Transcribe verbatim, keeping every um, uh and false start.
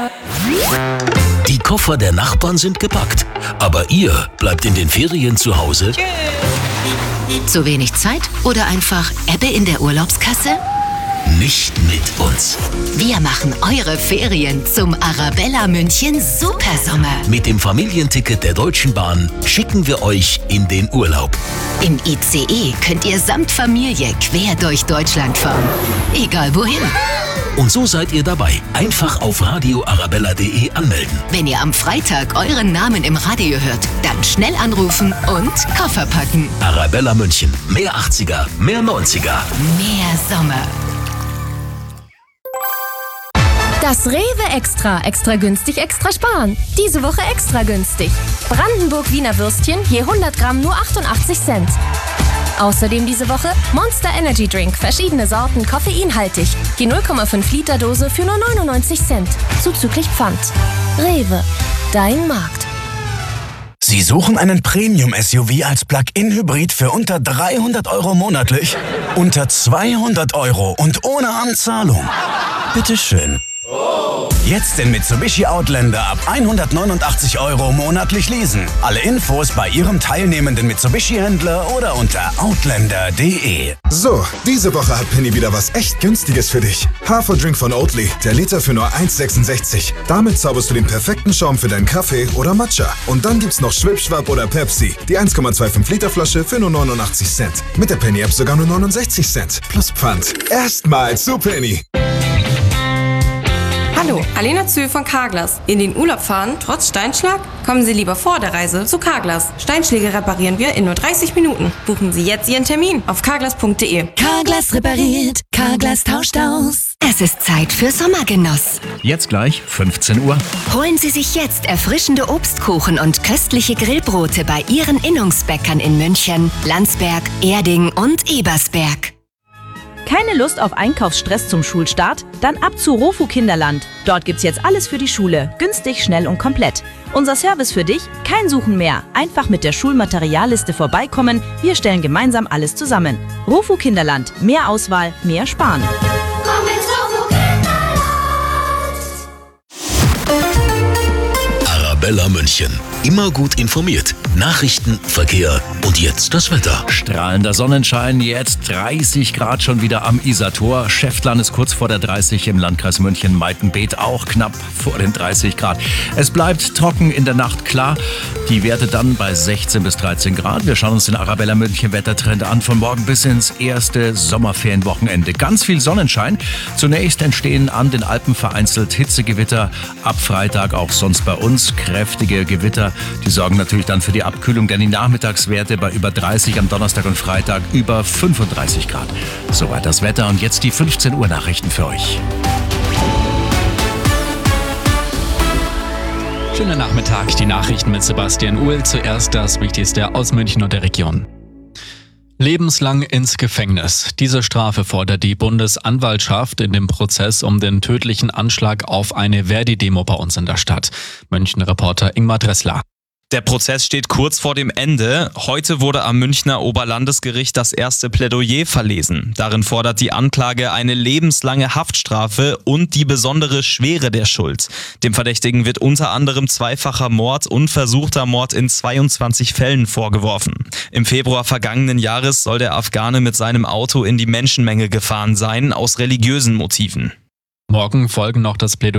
Die Koffer der Nachbarn sind gepackt, aber ihr bleibt in den Ferien zu Hause? Zu wenig Zeit oder einfach Ebbe in der Urlaubskasse? Nicht mit uns. Wir machen eure Ferien zum Arabella München Supersommer. Mit dem Familienticket der Deutschen Bahn schicken wir euch in den Urlaub. Im I C E könnt ihr samt Familie quer durch Deutschland fahren. Egal wohin. Und so seid ihr dabei. Einfach auf radio arabella punkt de anmelden. Wenn ihr am Freitag euren Namen im Radio hört, dann schnell anrufen und Koffer packen. Arabella München. Mehr achtziger, mehr neunziger. Mehr Sommer. Das Rewe Extra. Extra günstig, extra sparen. Diese Woche extra günstig. Brandenburg Wiener Würstchen je hundert Gramm nur achtundachtzig Cent. Außerdem diese Woche Monster Energy Drink, verschiedene Sorten, koffeinhaltig. Die null Komma fünf Liter Dose für nur neunundneunzig Cent. Zuzüglich Pfand. Rewe. Dein Markt. Sie suchen einen Premium-S U V als Plug-in-Hybrid für unter dreihundert Euro monatlich? Unter zweihundert Euro und ohne Anzahlung? Bitteschön. Jetzt den Mitsubishi Outlander ab hundertneunundachtzig Euro monatlich leasen. Alle Infos bei Ihrem teilnehmenden Mitsubishi-Händler oder unter outlander punkt de. So, diese Woche hat Penny wieder was echt Günstiges für dich. Haferdrink von Oatly, der Liter für nur eins sechsundsechzig. Damit zauberst du den perfekten Schaum für deinen Kaffee oder Matcha. Und dann gibt's noch Schwipschwapp oder Pepsi, die eins Komma fünfundzwanzig Liter Flasche für nur neunundachtzig Cent. Mit der Penny-App sogar nur neunundsechzig Cent. Plus Pfand. Erstmals zu Penny. Hallo, Alena Zühl von Carglass. In den Urlaub fahren, trotz Steinschlag? Kommen Sie lieber vor der Reise zu Carglass. Steinschläge reparieren wir in nur dreißig Minuten. Buchen Sie jetzt Ihren Termin auf carglass punkt de. Carglass repariert, Carglass tauscht aus. Es ist Zeit für Sommergenuss. Jetzt gleich fünfzehn Uhr. Holen Sie sich jetzt erfrischende Obstkuchen und köstliche Grillbrote bei Ihren Innungsbäckern in München, Landsberg, Erding und Ebersberg. Keine Lust auf Einkaufsstress zum Schulstart? Dann ab zu Rofu Kinderland. Dort gibt's jetzt alles für die Schule. Günstig, schnell und komplett. Unser Service für dich? Kein Suchen mehr. Einfach mit der Schulmaterialliste vorbeikommen. Wir stellen gemeinsam alles zusammen. Rofu Kinderland. Mehr Auswahl, mehr Sparen. Komm ins Rofu Kinderland. Arabella München. Immer gut informiert. Nachrichten, Verkehr und jetzt das Wetter. Strahlender Sonnenschein, jetzt dreißig Grad schon wieder am Isartor. Schäftlarn ist kurz vor der dreißig im Landkreis München-Meitenbeet, auch knapp vor den dreißig Grad. Es bleibt trocken in der Nacht, klar. Die Werte dann bei sechzehn bis dreizehn Grad. Wir schauen uns den Arabella München Wettertrend an, von morgen bis ins erste Sommerferienwochenende. Ganz viel Sonnenschein. Zunächst entstehen an den Alpen vereinzelt Hitzegewitter. Ab Freitag auch sonst bei uns kräftige Gewitter. Die sorgen natürlich dann für die Abkühlung, denn die Nachmittagswerte bei über dreißig am Donnerstag und Freitag über fünfunddreißig Grad. Soweit das Wetter und jetzt die fünfzehn Uhr Nachrichten für euch. Schönen Nachmittag, die Nachrichten mit Sebastian Uhl. Zuerst das Wichtigste aus München und der Region. Lebenslang ins Gefängnis. Diese Strafe fordert die Bundesanwaltschaft in dem Prozess um den tödlichen Anschlag auf eine Verdi-Demo bei uns in der Stadt. München-Reporter Ingmar Dressler. Der Prozess steht kurz vor dem Ende. Heute wurde am Münchner Oberlandesgericht das erste Plädoyer verlesen. Darin fordert die Anklage eine lebenslange Haftstrafe und die besondere Schwere der Schuld. Dem Verdächtigen wird unter anderem zweifacher Mord und versuchter Mord in zweiundzwanzig Fällen vorgeworfen. Im Februar vergangenen Jahres soll der Afghane mit seinem Auto in die Menschenmenge gefahren sein, aus religiösen Motiven. Morgen folgen noch das Plädoyer